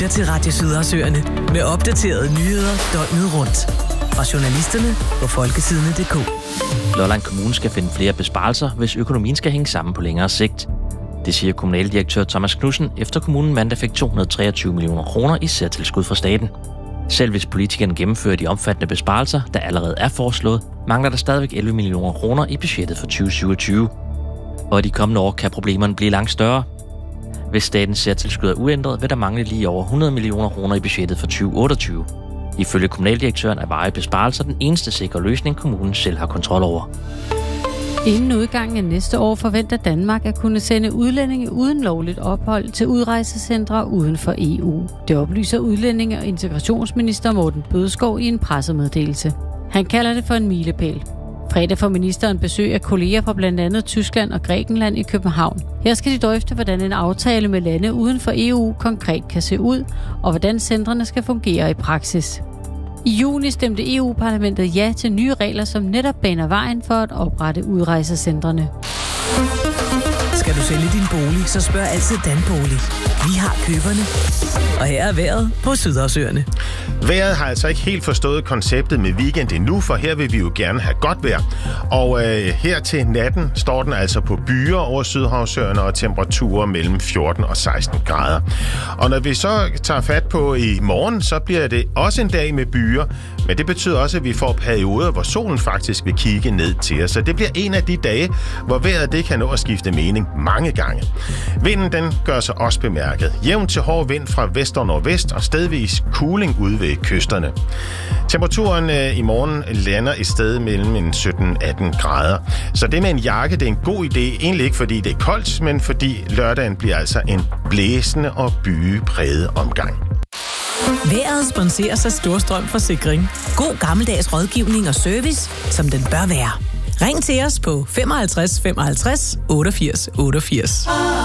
lytter til Radio Sydersøerne med opdaterede nyheder døgnet rundt. Fra journalisterne på folketidene.dk. Lolland Kommune skal finde flere besparelser, hvis økonomien skal hænge sammen på længere sigt. Det siger kommunaldirektør Thomas Knudsen, efter kommunen mandag fik 223 millioner kroner i særtilskud fra staten. Selv hvis politikerne gennemfører de omfattende besparelser, der allerede er foreslået, mangler der stadigvæk 11 millioner kroner i budgettet for 2027. Og i de kommende år kan problemerne blive langt større. Hvis statens særtilskud er uændret, vil der mangle lige over 100 millioner kroner i budgettet for 2028. Ifølge kommunaldirektøren er varige besparelser den eneste sikre løsning, kommunen selv har kontrol over. Inden udgangen af næste år forventer Danmark at kunne sende udlændinge uden lovligt ophold til udrejsecentre uden for EU. Det oplyser udlændinge- og integrationsminister Morten Bødskov i en pressemeddelelse. Han kalder det for en milepæl. Fredag får ministeren besøg af kolleger fra blandt andet Tyskland og Grækenland i København. Her skal de drøfte, hvordan en aftale med lande uden for EU konkret kan se ud, og hvordan centrene skal fungere i praksis. I juni stemte EU-parlamentet ja til nye regler, som netop baner vejen for at oprette udrejsecentrene. Skal du sælge din bolig, så spørg altid Danbolig. Vi har køberne. Og her er vejret på Sydersøerne. Vejret har altså ikke helt forstået konceptet med weekend endnu, for her vil vi jo gerne have godt vejr. Og her til natten står den altså på byer over Sydhavsøerne og temperaturer mellem 14 og 16 grader. Og når vi så tager fat på i morgen, så bliver det også en dag med byer, men det betyder også, at vi får perioder, hvor solen faktisk vil kigge ned til os. Så det bliver en af de dage, hvor vejret det kan nå at skifte mening mange gange. Vinden den gør sig også bemærket. Jævn til hård vind fra vest og nordvest og stedvis kuling ude ved kysterne. Temperaturen i morgen lander et sted mellem en 17-18 grader. Så det med en jakke, det er en god idé. Egentlig ikke fordi det er koldt, men fordi lørdagen bliver altså en blæsende og byepræget omgang. Vejret sponseres af Storstrøm Forsikring. God gammeldags rådgivning og service, som den bør være. Ring til os på 55 55 88 88.